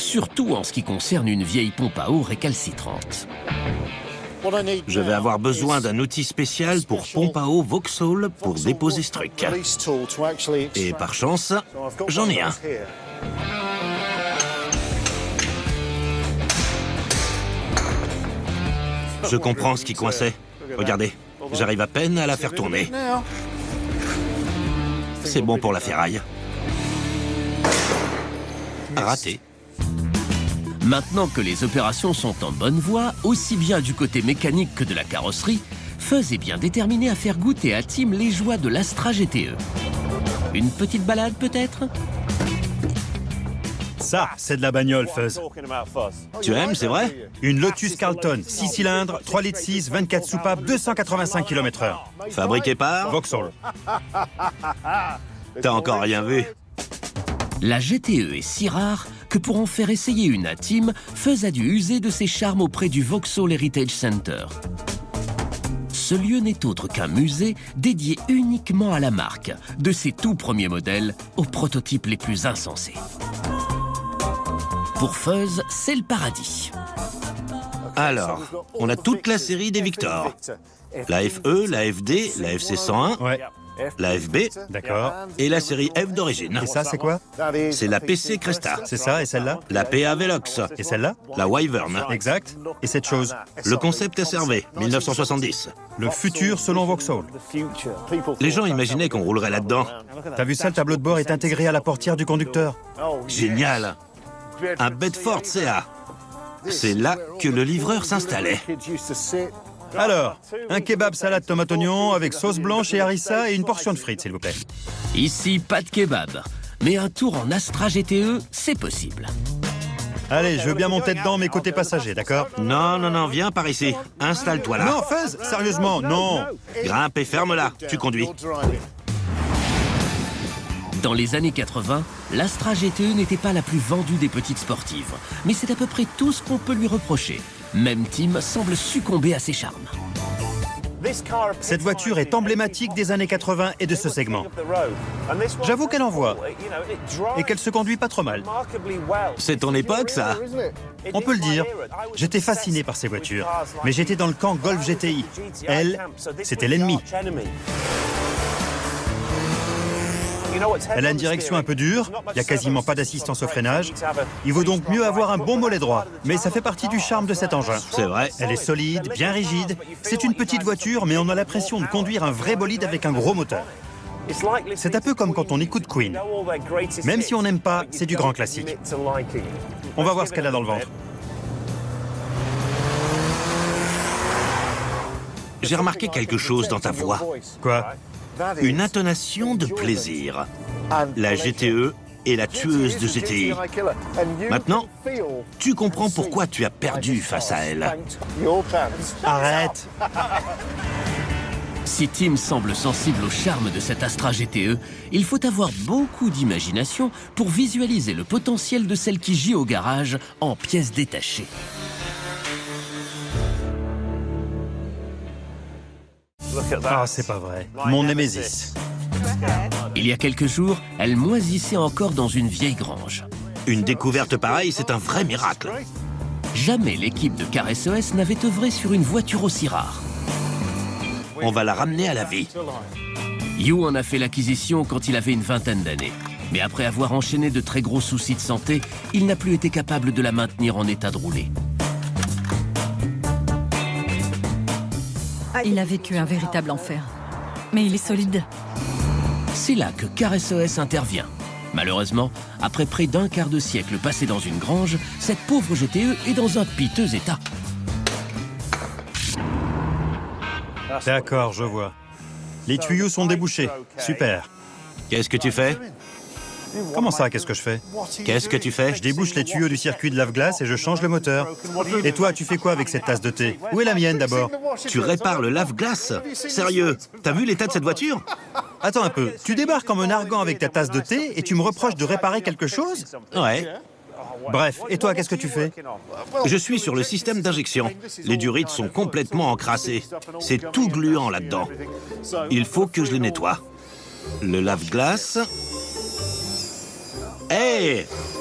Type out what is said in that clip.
surtout en ce qui concerne une vieille pompe à eau récalcitrante. Je vais avoir besoin d'un outil spécial pour pompe à eau Vauxhall pour déposer ce truc. Et par chance, j'en ai un. Je comprends ce qui coinçait. Regardez, j'arrive à peine à la faire tourner. C'est bon pour la ferraille. Raté. Maintenant que les opérations sont en bonne voie, aussi bien du côté mécanique que de la carrosserie, Fuzz est bien déterminé à faire goûter à Tim les joies de l'Astra GTE. Une petite balade peut-être? Ça, c'est de la bagnole, Fuzz. Tu aimes, c'est vrai? Une Lotus Carlton, 6 cylindres, 3 litres 6, 24 soupapes, 285 km/h. Fabriqué par? Vauxhall. T'as encore rien vu? La GTE est si rare que pour en faire essayer une à Tim, Fuzz a dû user de ses charmes auprès du Vauxhall Heritage Center. Ce lieu n'est autre qu'un musée dédié uniquement à la marque, de ses tout premiers modèles aux prototypes les plus insensés. Pour Fuzz, c'est le paradis. Alors, on a toute la série des Victor. La FE, la FD, la FC 101, Ouais, la FB d'accord. et la série F d'origine. Et ça, c'est quoi? C'est la PC Cresta, C'est ça, et celle-là? la PA Velox, Et celle-là? la Wyvern. Exact. Et cette chose? Le concept SRV, 1970. Le futur selon Vauxhall. Les gens imaginaient qu'on roulerait là-dedans. T'as vu ça, le tableau de bord est intégré à la portière du conducteur. Génial. Un Bedford CA. C'est là que le livreur s'installait. Alors, un kebab salade tomate oignon avec sauce blanche et harissa et une portion de frites, s'il vous plaît. Ici, pas de kebab, mais un tour en Astra GTE, c'est possible. Allez, je veux bien monter dedans, mais côté passager, d'accord? Non, non, non, viens par ici. Installe-toi là. Non, Fuzz, sérieusement, non. Grimpe et ferme-la. Tu conduis. Dans les années 80, l'Astra GTE n'était pas la plus vendue des petites sportives, mais c'est à peu près tout ce qu'on peut lui reprocher. Même Tim semble succomber à ses charmes. Cette voiture est emblématique des années 80 et de ce segment. J'avoue qu'elle envoie et qu'elle se conduit pas trop mal. C'est ton époque, ça? On peut le dire. J'étais fasciné par ces voitures, mais j'étais dans le camp Golf GTI. Elle, c'était l'ennemi. Elle a une direction un peu dure, il n'y a quasiment pas d'assistance au freinage. Il vaut donc mieux avoir un bon mollet droit, mais ça fait partie du charme de cet engin. C'est vrai. Elle est solide, bien rigide. C'est une petite voiture, mais on a l'impression de conduire un vrai bolide avec un gros moteur. C'est un peu comme quand on écoute Queen. Même si on n'aime pas, c'est du grand classique. On va voir ce qu'elle a dans le ventre. J'ai remarqué quelque chose dans ta voix. Quoi? Une intonation de plaisir. La GTE est la tueuse de GTI. Maintenant, tu comprends pourquoi tu as perdu face à elle. Arrête! Si Tim semble sensible au charme de cette Astra GTE, il faut avoir beaucoup d'imagination pour visualiser le potentiel de celle qui gît au garage en pièces détachées. Ah, c'est pas vrai. Mon Némésis. Il y a quelques jours, elle moisissait encore dans une vieille grange. Une découverte pareille, c'est un vrai miracle. Jamais l'équipe de Car SOS n'avait œuvré sur une voiture aussi rare. On va la ramener à la vie. You en a fait l'acquisition quand il avait une vingtaine d'années. Mais après avoir enchaîné de très gros soucis de santé, il n'a plus été capable de la maintenir en état de rouler. Il a vécu un véritable enfer. Mais il est solide. C'est là que Car SOS intervient. Malheureusement, après près d'un quart de siècle passé dans une grange, cette pauvre GTE est dans un piteux état. D'accord, je vois. Les tuyaux sont débouchés. Super. Qu'est-ce que tu fais? Comment ça, qu'est-ce que je fais? Qu'est-ce que tu fais? Je débouche les tuyaux du circuit de lave-glace et je change le moteur. Et toi, tu fais quoi avec cette tasse de thé? Où est la mienne d'abord? Tu répares le lave-glace? Sérieux? T'as vu l'état de cette voiture? Attends un peu, tu débarques en me narguant avec ta tasse de thé et tu me reproches de réparer quelque chose? Ouais. Bref, et toi, qu'est-ce que tu fais? Je suis sur le système d'injection. Les durites sont complètement encrassées. C'est tout gluant là-dedans. Il faut que je les nettoie. Le lave-glace... Hé!